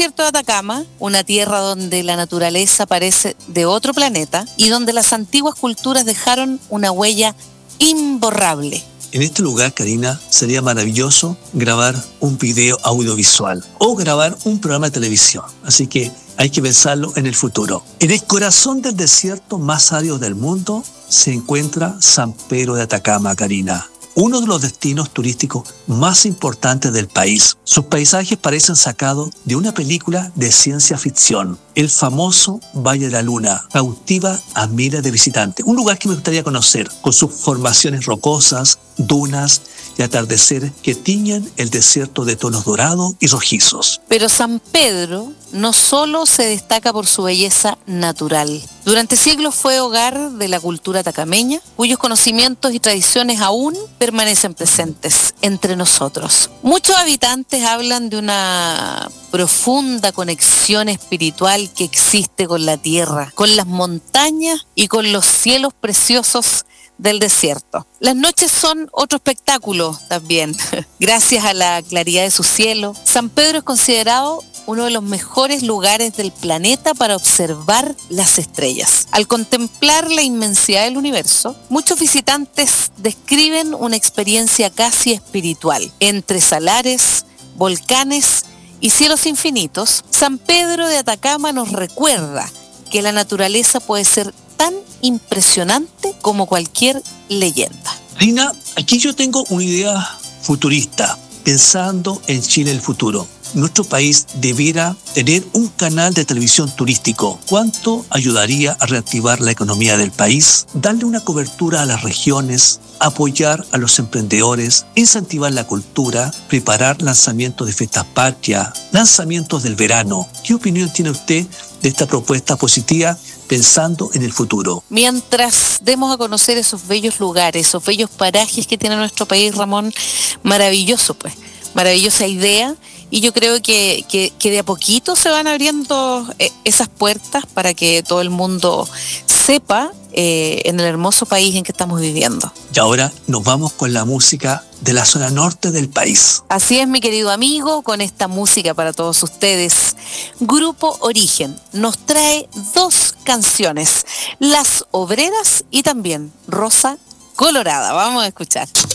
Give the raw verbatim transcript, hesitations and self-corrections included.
desierto de Atacama, una tierra donde la naturaleza parece de otro planeta y donde las antiguas culturas dejaron una huella imborrable. En este lugar, Karina, sería maravilloso grabar un video audiovisual o grabar un programa de televisión. Así que hay que pensarlo en el futuro. En el corazón del desierto más árido del mundo se encuentra San Pedro de Atacama, Karina, uno de los destinos turísticos más importantes del país. Sus paisajes parecen sacados de una película de ciencia ficción. El famoso Valle de la Luna cautiva a miles de visitantes. Un lugar que me gustaría conocer, con sus formaciones rocosas, dunas y atardeceres que tiñen el desierto de tonos dorados y rojizos. Pero San Pedro no solo se destaca por su belleza natural. Durante siglos fue hogar de la cultura atacameña, cuyos conocimientos y tradiciones aún permanecen presentes entre nosotros. Muchos habitantes hablan de una profunda conexión espiritual que existe con la tierra, con las montañas y con los cielos preciosos del desierto. Las noches son otro espectáculo también. Gracias a la claridad de su cielo, San Pedro es considerado uno de los mejores lugares del planeta para observar las estrellas. Al contemplar la inmensidad del universo, muchos visitantes describen una experiencia casi espiritual. Entre salares, volcanes y cielos infinitos, San Pedro de Atacama nos recuerda que la naturaleza puede ser tan impresionante como cualquier leyenda. Karina, aquí yo tengo una idea futurista, pensando en Chile el futuro. Nuestro país debiera tener un canal de televisión turístico. ¿Cuánto ayudaría a reactivar la economía del país? Darle una cobertura a las regiones, apoyar a los emprendedores, incentivar la cultura, preparar lanzamientos de fiestas patrias, lanzamientos del verano. ¿Qué opinión tiene usted de esta propuesta positiva pensando en el futuro? Mientras demos a conocer esos bellos lugares, esos bellos parajes que tiene nuestro país, Ramón, maravilloso pues, maravillosa idea. Y yo creo que, que, que de a poquito se van abriendo eh, esas puertas para que todo el mundo sepa eh, en el hermoso país en que estamos viviendo. Y ahora nos vamos con la música de la zona norte del país. Así es, mi querido amigo, con esta música para todos ustedes. Grupo Origen nos trae dos canciones, Las Obreras y también Rosa Colorada. Vamos a escuchar.